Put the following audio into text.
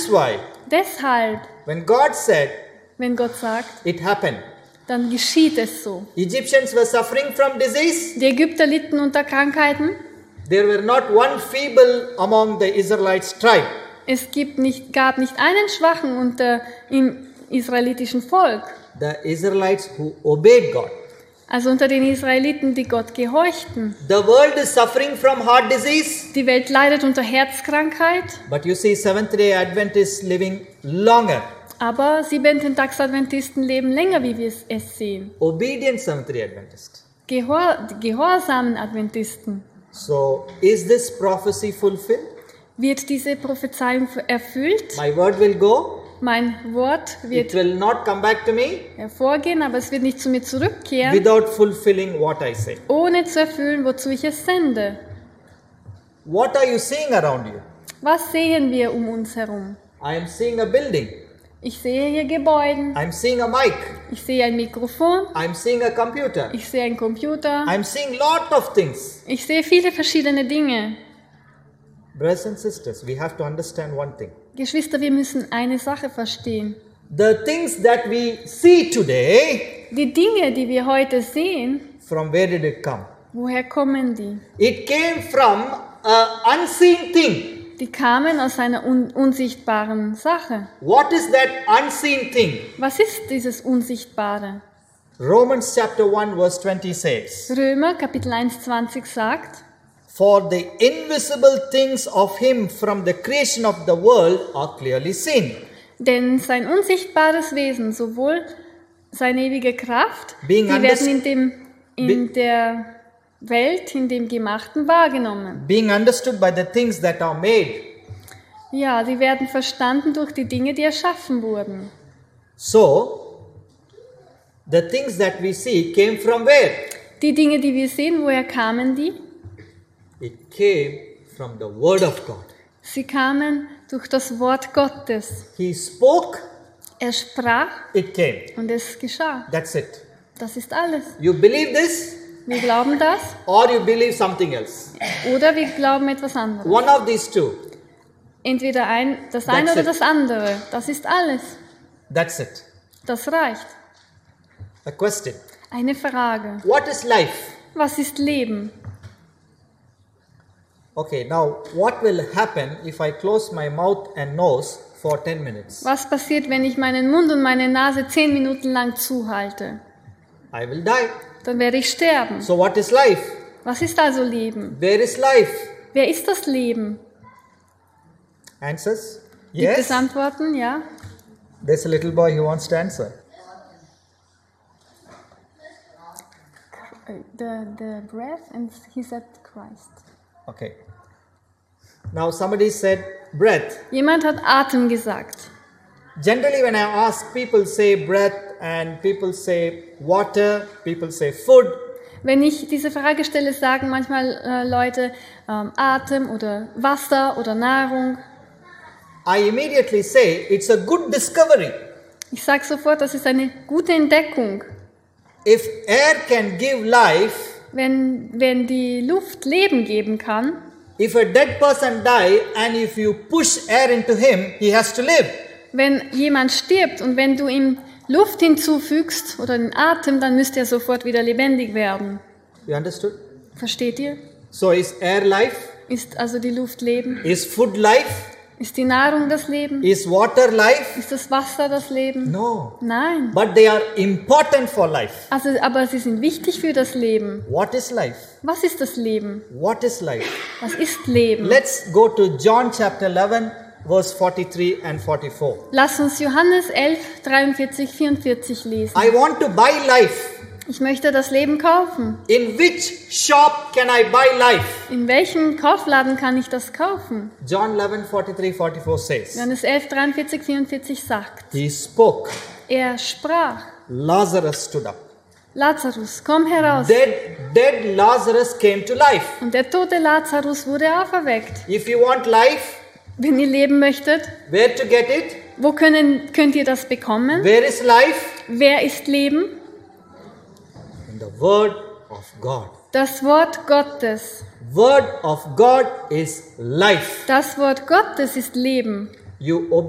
why, Deshalb, when God said, wenn Gott sagt, it happened. dann geschieht es so. Egyptians were suffering from disease. Die Ägypter litten unter Krankheiten. There were not one feeble among the Israelites' tribe. Es gab nicht einen Schwachen im israelitischen Volk. The Israelites who obeyed God. Also unter den Israeliten, die Gott gehorchten. The world is suffering from heart disease. Die Welt leidet unter Herzkrankheit. But you see, Seventh-day Adventists living longer. Aber Siebenten-Tags-Adventisten leben länger, wie wir es sehen. Obedient Seventh-day Adventists. Gehorsamen Adventisten. So, is this prophecy fulfilled? Wird diese Prophezeiung erfüllt? My word will go. Mein Wort It wird will not come back to me hervorgehen, aber es wird nicht zu mir zurückkehren, without fulfilling what I say. ohne zu erfüllen, wozu ich es sende. What are you seeing around you? Was sehen wir um uns herum? I am seeing a building. Ich sehe hier Gebäude. I'm seeing a mic. Ich sehe ein Mikrofon. I'm seeing a computer. Ich sehe einen Computer. I'm seeing lot of things. Ich sehe viele verschiedene Dinge. Brothers and sisters, we have to understand one thing. Geschwister, wir müssen eine Sache verstehen. The things that we see today, Die Dinge, die wir heute sehen, from where did it come? woher kommen die? It came from an unseen thing. Die kamen aus einer unsichtbaren Sache. What is that unseen thing? Was ist dieses Unsichtbare? Romans chapter 1 verse 20 says, Römer Kapitel 1, 20 sagt, for the invisible things of him from the creation of the world are clearly seen. denn sein unsichtbares Wesen, sowohl seine ewige Kraft, Being die werden in der Welt, in dem Gemachten wahrgenommen. Being understood by the things that are made. Ja, sie werden verstanden durch die Dinge, die erschaffen wurden. So, the things that we see came from where? Die Dinge, die wir sehen, woher kamen die? It came from the word of God. Sie kamen durch das Wort Gottes. He spoke, Er sprach it came. und es geschah. That's it. Das ist alles. You believe this Wir glauben das or you believe something else. oder wir glauben etwas anderes. One of these two. Entweder das eine That's oder it. das andere. Das ist alles. That's it. Das reicht. A question. Eine Frage. What is life? Was ist Leben? Okay, now what will happen if I close my mouth and nose for 10 minutes? Was passiert, wenn ich meinen Mund und meine Nase 10 Minuten lang zuhalte? I will die. Dann werde ich sterben. So what is life? Was ist also Leben? Where is life? Wer ist das Leben? Answers? Gibt es Yes? Antworten? Ja? There's a little boy who wants to answer. The breath and he said Christ. Okay. Now somebody said breath. Jemand hat Atem gesagt. Generally when I ask, people say breath and people say water, people say food. Wenn ich diese Frage stelle, sagen manchmal Leute Atem oder Wasser oder Nahrung. I immediately say it's a good discovery. Ich sage sofort, das ist eine gute Entdeckung. If air can give life, Wenn die Luft Leben geben kann, if a dead person die and if you push air into him, he has to live. wenn jemand stirbt und wenn du ihm Luft hinzufügst oder den Atem, dann müsste er sofort wieder lebendig werden. You understood? Versteht ihr? So is air life? Ist also die Luft Leben? Is food life? Ist die Nahrung das Leben? Is water life? Ist das Wasser das Leben? No. Nein. But they are important for life. Also, aber sie sind wichtig für das Leben. What is life? Was ist das Leben? What is life? Was ist Leben? Let's go to John chapter 11, verse 43 and 44. Lass uns Johannes 11, 43, 44 lesen. I want to buy life. Ich möchte das Leben kaufen. In which shop can I buy life? In welchem Kaufladen kann ich das kaufen? John 11, 43, 44 says, Johannes 11, 43, 44 sagt, he spoke. er sprach, Lazarus stood up. Lazarus, komm heraus. Dead Lazarus came to life. Und der tote Lazarus wurde auferweckt. If you want life, Wenn ihr leben möchtet, where to get it? wo könnt ihr das bekommen? Where is life? Wer ist Leben? In the word of God. Das Wort Gottes. Word of God is life. Das Wort Gottes ist Leben. You